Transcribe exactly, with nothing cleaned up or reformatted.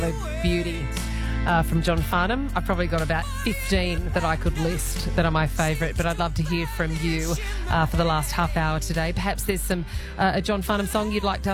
Beauty uh, from John Farnham. I've probably got about fifteen that I could list that are my favourite, but I'd love to hear from you uh, for the last half hour today. Perhaps there's some uh, a John Farnham song you'd like to